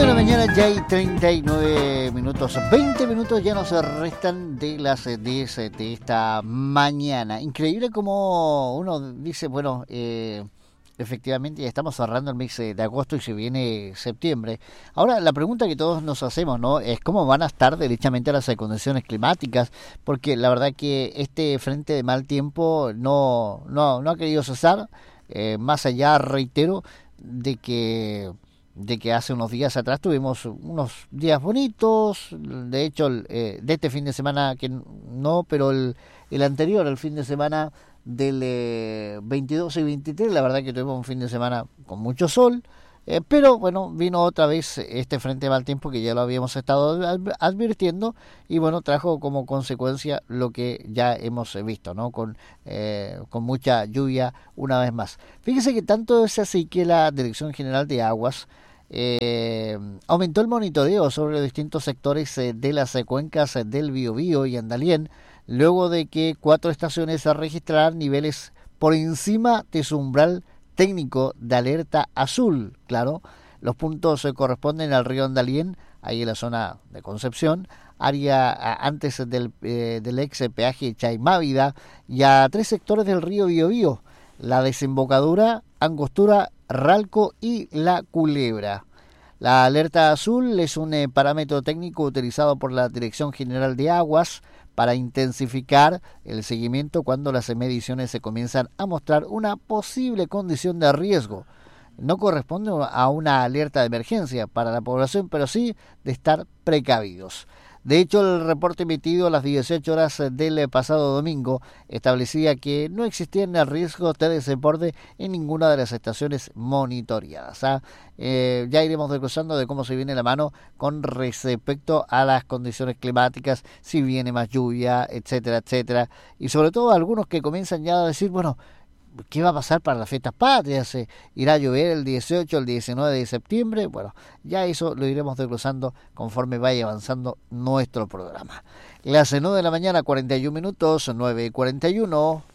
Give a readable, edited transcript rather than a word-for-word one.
de la mañana ya hay 39 minutos, 20 minutos ya nos restan de las 10 de esta mañana. Increíble como uno dice, bueno, efectivamente ya estamos cerrando el mes de agosto y se viene septiembre. Ahora la pregunta que todos nos hacemos, ¿no?, es cómo van a estar derechamente las condiciones climáticas, porque la verdad que este frente de mal tiempo no ha querido cesar, más allá, reitero, de que hace unos días atrás tuvimos unos días bonitos. De hecho, de este fin de semana, que no, pero el anterior, el fin de semana del 22 y 23, la verdad que tuvimos un fin de semana con mucho sol, pero bueno, vino otra vez este frente de mal tiempo que ya lo habíamos estado advirtiendo, y bueno, trajo como consecuencia lo que ya hemos visto, ¿no?, con mucha lluvia una vez más. Fíjese que tanto es así que la Dirección General de Aguas aumentó el monitoreo sobre los distintos sectores de las cuencas del Biobío y Andalién, luego de que 4 estaciones registraran niveles por encima de su umbral técnico de alerta azul. Claro, los puntos corresponden al río Andalién, ahí en la zona de Concepción, área antes del ex peaje Chaimávida, y a 3 sectores del río Biobío, la desembocadura, Angostura, Ralco y La Culebra. La alerta azul es un parámetro técnico utilizado por la Dirección General de Aguas para intensificar el seguimiento cuando las mediciones se comienzan a mostrar una posible condición de riesgo. No corresponde a una alerta de emergencia para la población, pero sí de estar precavidos. De hecho, el reporte emitido a las 18 horas del pasado domingo establecía que no existían riesgos de desborde en ninguna de las estaciones monitoreadas. Ya iremos desglosando de cómo se viene la mano con respecto a las condiciones climáticas, si viene más lluvia, etcétera, etcétera. Y sobre todo algunos que comienzan ya a decir, bueno, ¿qué va a pasar para las fiestas patrias? ¿Irá a llover el 18, el 19 de septiembre? Bueno, ya eso lo iremos desglosando conforme vaya avanzando nuestro programa. Las 9 de la mañana, 41 minutos, 9:41.